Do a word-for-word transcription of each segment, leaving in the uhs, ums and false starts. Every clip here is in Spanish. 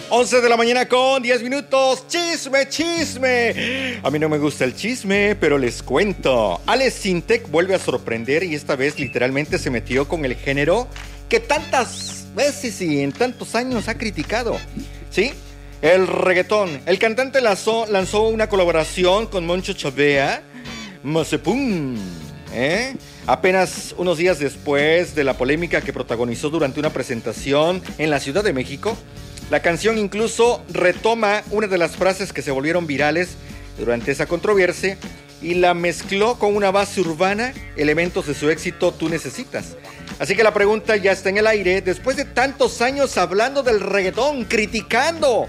once de la mañana con diez minutos. Chisme, chisme. A mí no me gusta el chisme, pero les cuento. Alex Sintek vuelve a sorprender y esta vez literalmente se metió con el género que tantas veces y en tantos años ha criticado. ¿Sí? El reggaetón. El cantante lanzó, lanzó una colaboración con Moncho Chavea. Mazepum. ¿Eh? Apenas unos días después de la polémica que protagonizó durante una presentación en la Ciudad de México, la canción incluso retoma una de las frases que se volvieron virales durante esa controversia y la mezcló con una base urbana, elementos de su éxito Tú Necesitas. Así que la pregunta ya está en el aire, después de tantos años hablando del reggaetón, criticando,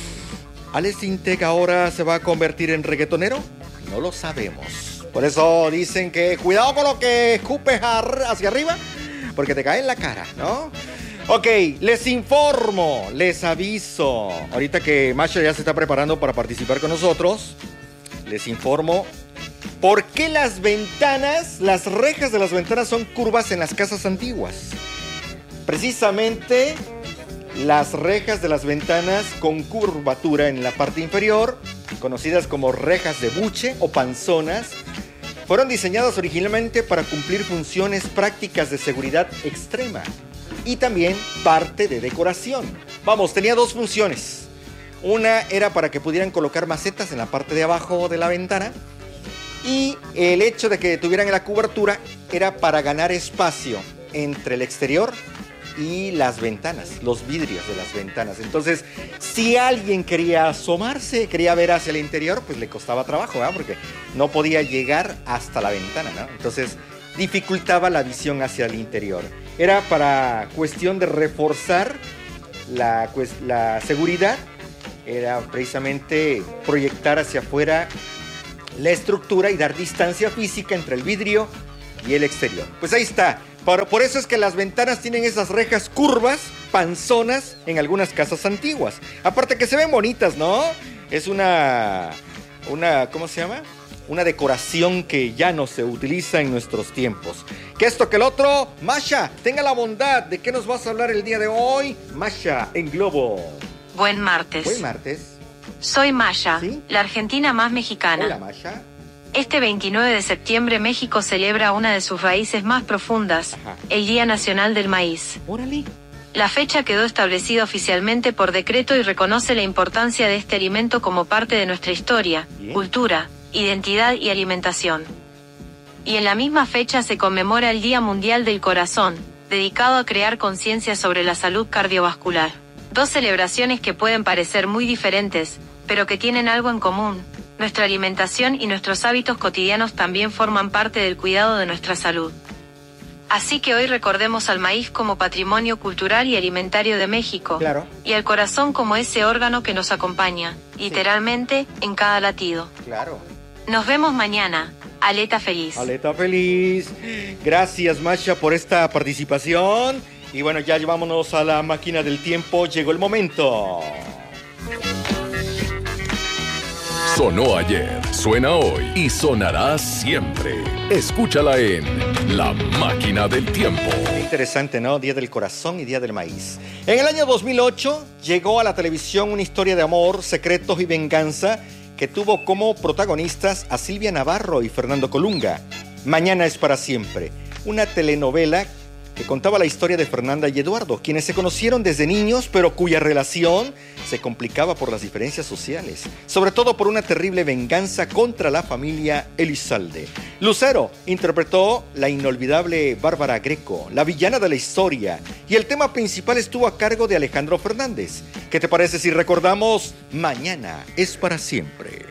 ¿Alex Sintek ahora se va a convertir en reggaetonero? No lo sabemos. Por eso dicen que cuidado con lo que escupes hacia arriba, porque te cae en la cara, ¿no? Ok, les informo, les aviso. Ahorita que Masha ya se está preparando para participar con nosotros, les informo por qué las ventanas, las rejas de las ventanas son curvas en las casas antiguas. Precisamente las rejas de las ventanas con curvatura en la parte inferior, conocidas como rejas de buche o panzonas, fueron diseñadas originalmente para cumplir funciones prácticas de seguridad extrema y también parte de decoración. Vamos, tenía dos funciones. Una era para que pudieran colocar macetas en la parte de abajo de la ventana y el hecho de que tuvieran la cobertura era para ganar espacio entre el exterior y las ventanas, los vidrios de las ventanas. Entonces, si alguien quería asomarse, quería ver hacia el interior, pues le costaba trabajo, ¿verdad? Porque no podía llegar hasta la ventana, ¿no? Entonces, dificultaba la visión hacia el interior. Era para cuestión de reforzar la, pues, la seguridad, era precisamente proyectar hacia afuera la estructura y dar distancia física entre el vidrio y el exterior. Pues ahí está. Por, por eso es que las ventanas tienen esas rejas curvas, panzonas, en algunas casas antiguas. Aparte que se ven bonitas, ¿no? Es una, una, ¿cómo se llama? Una decoración que ya no se utiliza en nuestros tiempos. Que esto, que el otro. Masha, tenga la bondad. ¿De qué nos vas a hablar el día de hoy? Masha, en Globo. Buen martes. Buen martes. Soy Masha, ¿Sí? la argentina más mexicana. Hola, Masha. Este veintinueve de septiembre México celebra una de sus raíces más profundas, Ajá. el Día Nacional del Maíz. Órale. La fecha quedó establecida oficialmente por decreto y reconoce la importancia de este alimento como parte de nuestra historia, Bien. cultura, identidad y alimentación. Y en la misma fecha se conmemora el Día Mundial del Corazón, dedicado a crear conciencia sobre la salud cardiovascular. Dos celebraciones que pueden parecer muy diferentes, pero que tienen algo en común. Nuestra alimentación y nuestros hábitos cotidianos también forman parte del cuidado de nuestra salud. Así que hoy recordemos al maíz como patrimonio cultural y alimentario de México. Claro. Y al corazón como ese órgano que nos acompaña, literalmente, en cada latido. Claro. Nos vemos mañana. Aleta feliz. Aleta feliz. Gracias, Masha, por esta participación. Y bueno, ya llevámonos a la máquina del tiempo. Llegó el momento. Sonó ayer, suena hoy y sonará siempre. Escúchala en La Máquina del Tiempo. Interesante, ¿no? Día del Corazón y Día del Maíz. En el año dos mil ocho llegó a la televisión una historia de amor, secretos y venganza que tuvo como protagonistas a Silvia Navarro y Fernando Colunga. Mañana es para siempre, una telenovela que contaba la historia de Fernanda y Eduardo, quienes se conocieron desde niños, pero cuya relación se complicaba por las diferencias sociales, sobre todo por una terrible venganza contra la familia Elizalde. Lucero interpretó la inolvidable Bárbara Greco, la villana de la historia, y el tema principal estuvo a cargo de Alejandro Fernández. ¿Qué te parece si recordamos Mañana es para siempre?